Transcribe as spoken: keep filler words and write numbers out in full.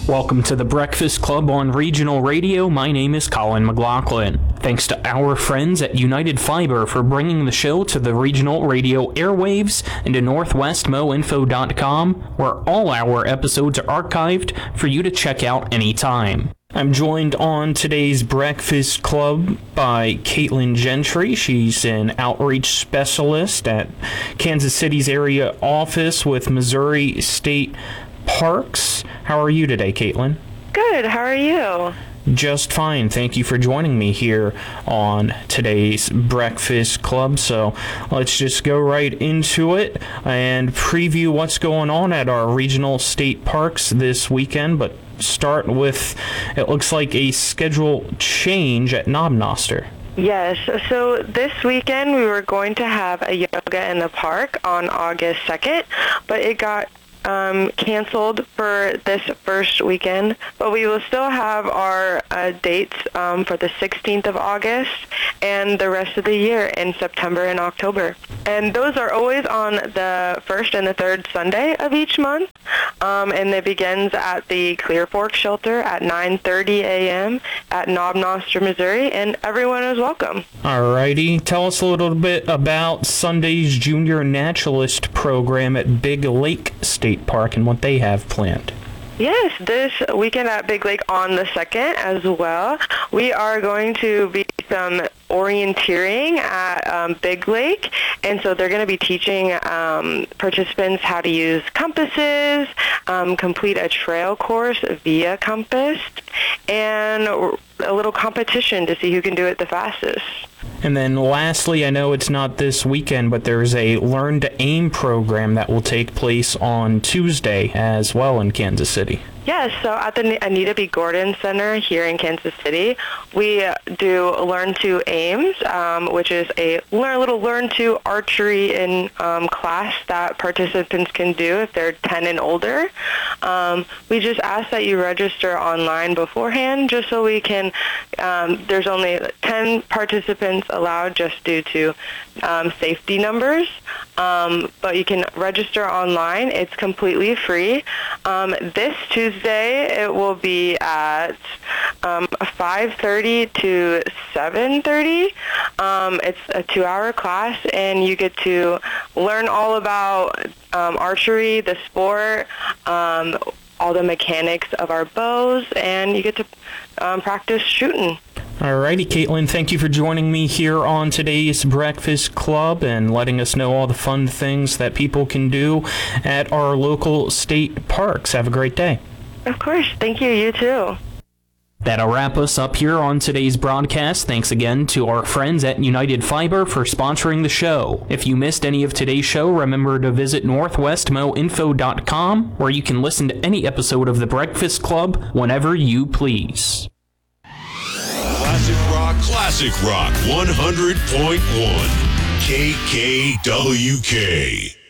Welcome to the Breakfast Club on Regional Radio. My name is Colin McLaughlin. Thanks to our friends at United Fiber for bringing the show to the Regional Radio airwaves and to northwest mo info dot com, where all our episodes are archived for you to check out anytime. I'm joined on today's Breakfast Club by Caitlin Gentry. She's an outreach specialist at Kansas City's area office with Missouri State Parks. How are you today, Caitlin? Good. How are you? Just fine. Thank you for joining me here on today's Breakfast Club. So let's just go right into it and preview what's going on at our regional state parks this weekend. But start with, it looks like a schedule change at Knob Noster. Yes, so this weekend we were going to have a yoga in the park on August second, but it got um, canceled for this first weekend. But we will still have our uh, dates um, for the sixteenth of August and the rest of the year in September and October. And those are always on the first and the third Sunday of each month. Um, and it begins at the Clear Fork Shelter at nine thirty a.m. at Knob Noster, Missouri, and everyone is welcome. Alrighty, tell us a little bit about Sunday's Junior Naturalist program at Big Lake State Park and what they have planned. Yes, this weekend at Big Lake on the second as well, we are going to be some orienteering at um, Big Lake, and so they're going to be teaching um, participants how to use compasses, um, complete a trail course via compass, and a little competition to see who can do it the fastest. And then lastly, I know it's not this weekend, but there's a Learn to Aim program that will take place on Tuesday as well in Kansas City. Yes, so at the Anita B. Gordon Center here in Kansas City, we do Learn to Aims, um, which is a learn, little Learn to archery in um, class that participants can do if they're ten and older. Um, we just ask that you register online beforehand just so we can, um, there's only ten participants allowed just due to um, safety numbers, um, but you can register online. It's completely free. Um, this Tuesday, it will be at um, five thirty to seven thirty. Um, it's a two-hour class, and you get to learn all about um, archery, the sport, um, all the mechanics of our bows, and you get to um, practice shooting. Alrighty, Caitlin, thank you for joining me here on today's Breakfast Club and letting us know all the fun things that people can do at our local state parks. Have a great day. Of course. Thank you. You too. That'll wrap us up here on today's broadcast. Thanks again to our friends at United Fiber for sponsoring the show. If you missed any of today's show, remember to visit northwest mo info dot com, where you can listen to any episode of The Breakfast Club whenever you please. Classic Rock, Classic Rock, one hundred point one K K W K.